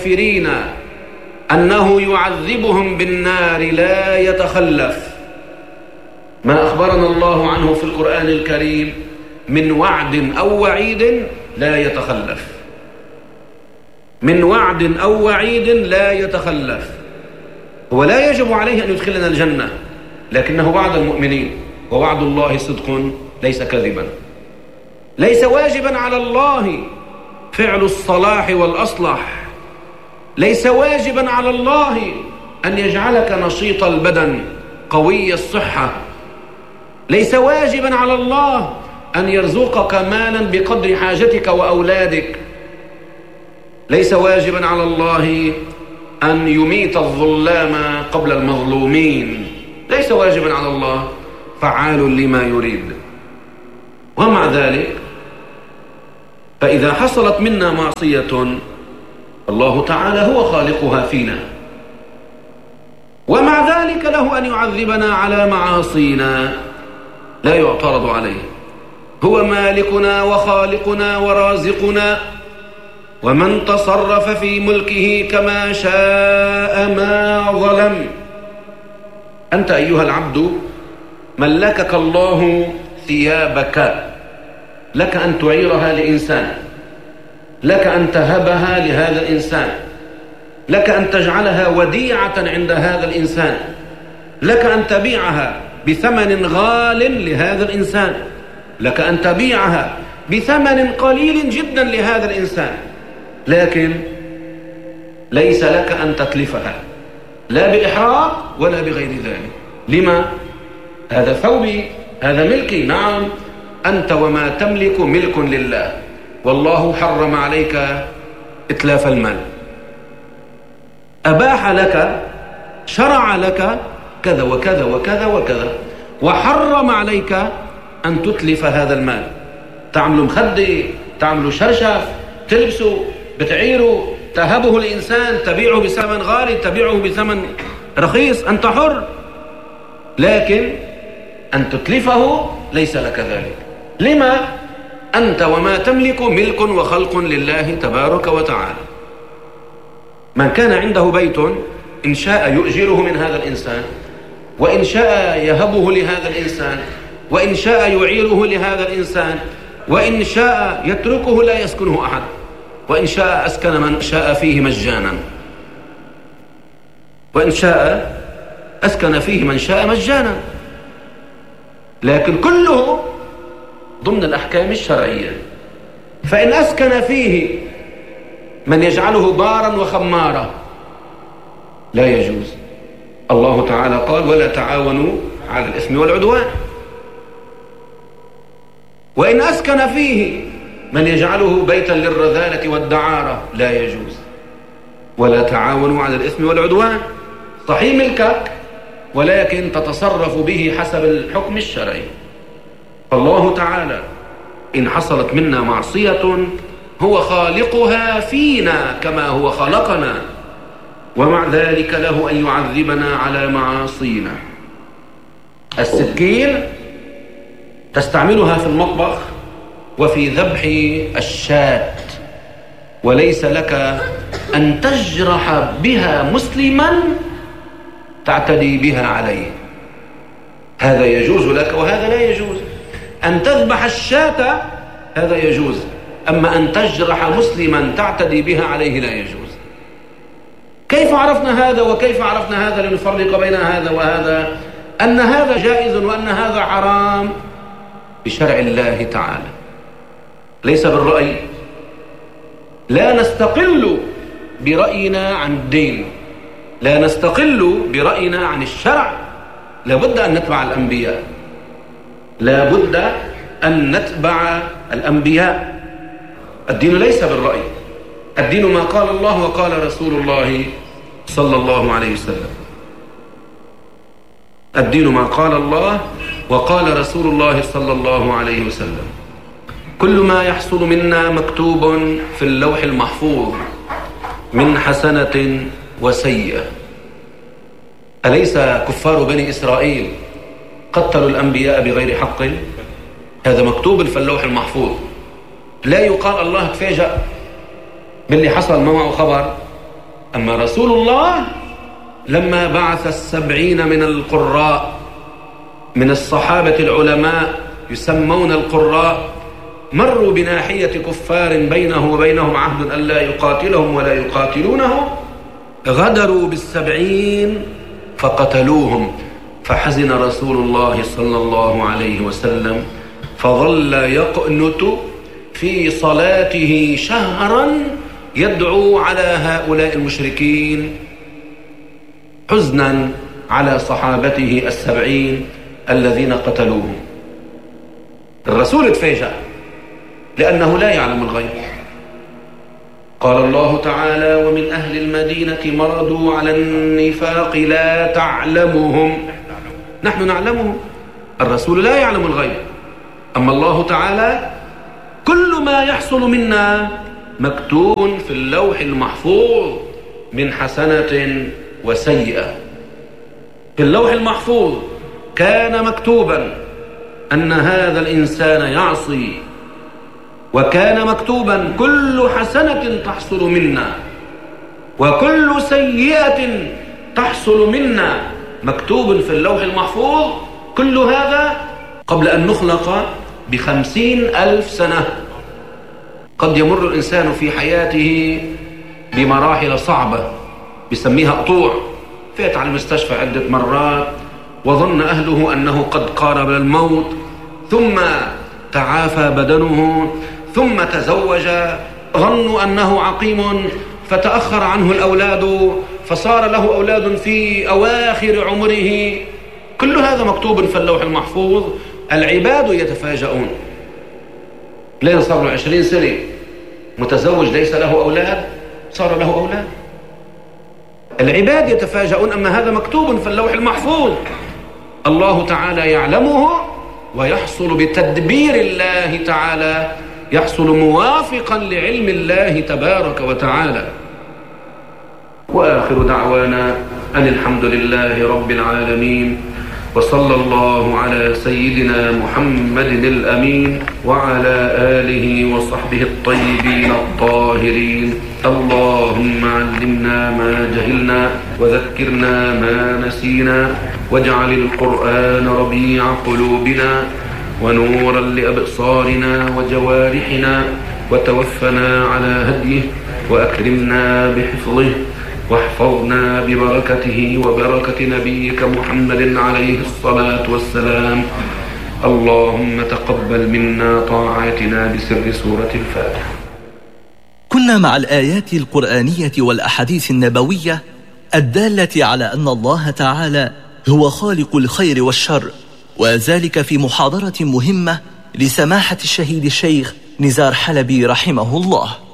الكافرين أنه يعذبهم بالنار لا يتخلف، ما أخبرنا الله عنه في القرآن الكريم من وعد أو وعيد لا يتخلف، من وعد أو وعيد لا يتخلف. هو لا يجب عليه أن يدخلنا الجنة، لكنه وعد المؤمنين، ووعد الله صدق ليس كذبا. ليس واجبا على الله فعل الصلاح والأصلح، ليس واجبا على الله أن يجعلك نشيط البدن قوي الصحة، ليس واجبا على الله أن يرزقك مالا بقدر حاجتك وأولادك، ليس واجبا على الله أن يميت الظلام قبل المظلومين، ليس واجبا على الله، فعال لما يريد. ومع ذلك فإذا حصلت منا معصية الله تعالى هو خالقها فينا، ومع ذلك له أن يعذبنا على معاصينا، لا يعترض عليه. هو مالكنا وخالقنا ورازقنا، ومن تصرف في ملكه كما شاء ما ظلم. أنت أيها العبد ملكك الله ثيابك، لك أن تعيرها لإنسان، لك أن تهبها لهذا الإنسان، لك أن تجعلها وديعة عند هذا الإنسان، لك أن تبيعها بثمن غال لهذا الإنسان، لك أن تبيعها بثمن قليل جدا لهذا الإنسان، لكن ليس لك أن تتلفها لا بإحراق ولا بغير ذلك. لما؟ هذا ثوبي، هذا ملكي. نعم، أنت وما تملك ملك لله، والله حرم عليك إتلاف المال، أباح لك، شرع لك كذا وكذا وكذا وكذا، وحرم عليك أن تتلف هذا المال. تعمل مخدة، تعمل شرشف، تلبسه، بتعيره، تهبه لإنسان، تبيعه بثمن غالي، تبيعه بثمن رخيص، أنت حر، لكن أن تتلفه ليس لك ذلك. لما؟ أنت وما تملك ملك وخلق لله تبارك وتعالى. من كان عنده بيت إن شاء يؤجره من هذا الإنسان، وإن شاء يهبه لهذا الإنسان، وإن شاء يعيره لهذا الإنسان، وإن شاء يتركه لا يسكنه أحد، وإن شاء أسكن من شاء فيه مجانا، وإن شاء أسكن فيه من شاء مجانا، لكن كله ضمن الأحكام الشرعية. فإن أسكن فيه من يجعله بارا وخمارا لا يجوز. الله تعالى قال: ولا تعاونوا على الإثم والعدوان. وإن أسكن فيه من يجعله بيتا للرذالة والدعارة لا يجوز. ولا تعاونوا على الإثم والعدوان، صحيح ملكك، ولكن تتصرف به حسب الحكم الشرعي. فالله تعالى إن حصلت منا معصية هو خالقها فينا كما هو خلقنا، ومع ذلك له أن يعذبنا على معاصينا. السكين تستعملها في المطبخ وفي ذبح الشاة، وليس لك أن تجرح بها مسلما تعتدي بها عليه. هذا يجوز لك وهذا لا يجوز. أن تذبح الشاة هذا يجوز، أما أن تجرح مسلما تعتدي بها عليه لا يجوز. كيف عرفنا هذا وكيف عرفنا هذا لنفرق بين هذا وهذا؟ أن هذا جائز وأن هذا حرام بشرع الله تعالى، ليس بالرأي. لا نستقل برأينا عن الدين، لا نستقل برأينا عن الشرع. لابد أن نتبع الأنبياء، لابد أن نتبع الأنبياء. الدين ليس بالرأي، الدين ما قال الله وقال رسول الله صلى الله عليه وسلم. الدين ما قال الله وقال رسول الله صلى الله عليه وسلم. كل ما يحصل منا مكتوب في اللوح المحفوظ من حسنة وسيئة. أليس كفار بني إسرائيل قتلوا الأنبياء بغير حق؟ هذا مكتوب في اللوح المحفوظ. لا يقال الله تفاجأ باللي حصل ما معه خبر أما رسول الله لما بعث 70 من القراء من الصحابة العلماء يسمون القراء، مروا بناحية كفار بينه وبينهم عهد ألا يقاتلهم ولا يقاتلونه، غدروا ب70 فقتلوهم، فحزن رسول الله صلى الله عليه وسلم، فظل يقنت في صلاته شهرا يدعو على هؤلاء المشركين حزنا على صحابته 70 الذين قتلوهم. الرسول اتفاجأ لأنه لا يعلم الغيب. قال الله تعالى: ومن أهل المدينة مرضوا على النفاق لا تعلمهم نحن نعلمهم. الرسول لا يعلم الغيب، أما الله تعالى كل ما يحصل منا مكتوب في اللوح المحفوظ من حسنة وسيئة. في اللوح المحفوظ كان مكتوبا أن هذا الإنسان يعصي، وكان مكتوبا كل حسنة تحصل منا وكل سيئة تحصل منا مكتوب في اللوح المحفوظ. كل هذا قبل أن نخلق ب50,000 سنة. قد يمر الإنسان في حياته بمراحل صعبة بيسميها قطوع، فات على المستشفى عدة مرات وظن أهله أنه قد قارب الموت، ثم تعافى بدنه، ثم تزوج، ظنوا أنه عقيم فتأخر عنه الأولاد فصار له أولاد في أواخر عمره. كل هذا مكتوب في اللوح المحفوظ. العباد يتفاجؤون، لين صار له 20 سنة متزوج ليس له أولاد، صار له أولاد. العباد يتفاجؤون، أما هذا مكتوب في اللوح المحفوظ، الله تعالى يعلمه ويحصل بتدبير الله تعالى، يحصل موافقا لعلم الله تبارك وتعالى. وآخر دعوانا أن الحمد لله رب العالمين، وصلى الله على سيدنا محمد الأمين وعلى آله وصحبه الطيبين الطاهرين. اللهم علمنا ما جهلنا وذكرنا ما نسينا، واجعل القرآن ربيع قلوبنا ونورا لأبصارنا وجوارحنا، وتوفنا على هديه وأكرمنا بحفظه، واحفظنا ببركته وبركة نبيك محمد عليه الصلاة والسلام. اللهم تقبل منا طاعاتنا بسر سورة الفاتحة. كنا مع الآيات القرآنية والأحاديث النبوية الدالة على أن الله تعالى هو خالق الخير والشر، وذلك في محاضرة مهمة لسماحة الشهيد الشيخ نزار حلبي رحمه الله.